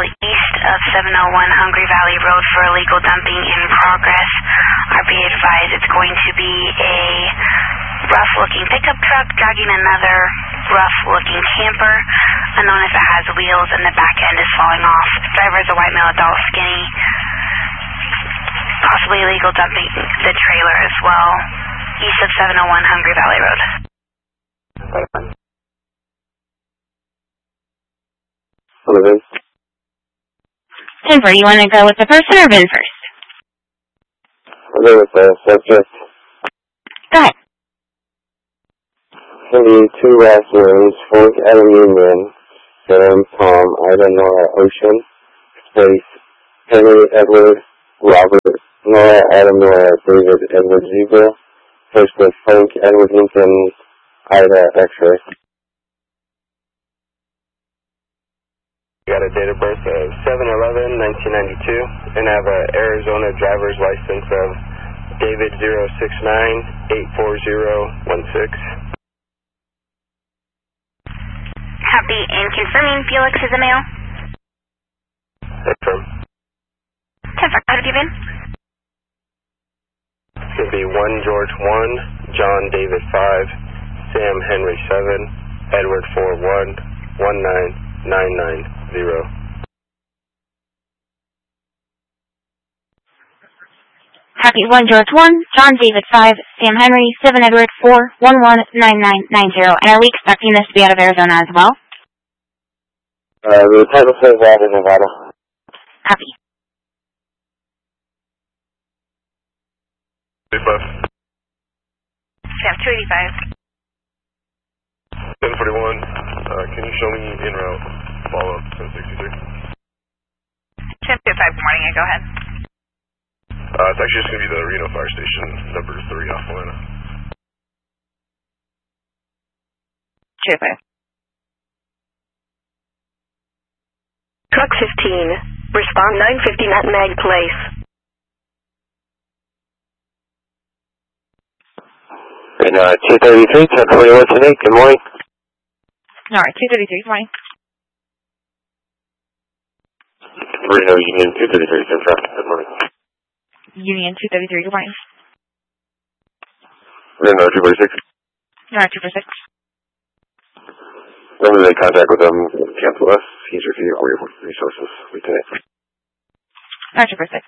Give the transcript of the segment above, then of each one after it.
southeast of 701 Hungry Valley Road for illegal dumping in progress. Be advised it's going to be a rough-looking pickup truck dragging another rough-looking camper, unknown if it has wheels and the back end is falling off. Driver is a white male adult, skinny, possibly illegal dumping the trailer as well, east of 701 Hungry Valley Road. 10-4, you want to go with the person or VIN first? I'll go with the subject. Go ahead. The two last names, Frank Adam Union, Sam Tom, Ida Nora Ocean, space, Henry Edward Robert, Nora Adam Nora David Edward Zebra, first with Frank Edward Lincoln, Ida X-ray. Got a date of birth of 7/11/1992, and have an Arizona driver's license of David 069-84016. Copy, and confirming Felix is a male? Confirm. 10-4, how did you VIN? It's going to be 1 George 1, John David 5, Sam Henry 7, Edward 41, 19990. Copy, 1 George 1, John David 5, Sam Henry 7 Edward 4, 119990. And are we expecting this to be out of Arizona as well? The title says out of Nevada. Copy. Yeah, 285. 1041, can you show me en route follow-up 1063? 10-5, good morning, go ahead. It's actually just going to be the Reno Fire Station, number 3 off Atlanta. 2-5. Truck 15, respond 950 Nutmeg Place. And 233, 1041 today, good morning. Alright, 233, good morning. Reno Union 233, good morning. Union 233, good morning. Reno 246. Alright, 246. When they contact with them, cancel us. He's reviewing all your resources, Lieutenant. Alright, 246.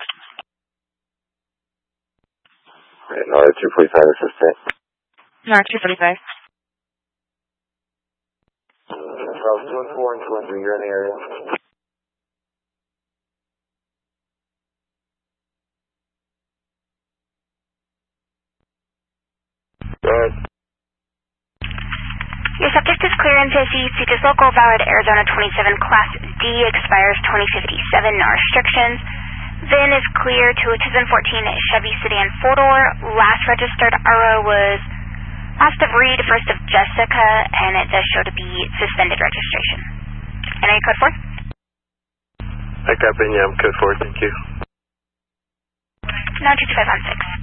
And 245 assistant. Alright, 245. 214 and 213, you're in the area. Go ahead. Your subject is clear and says you seat is local, valid Arizona 27, Class D, expires 2057, no restrictions. VIN is clear to a 2014 Chevy sedan 4-door. Last registered RO was last of Reed, first of Jessica, and it does show to be suspended registration. And are you code 4? I copy, yeah, I'm code 4, thank you. 925 on 6.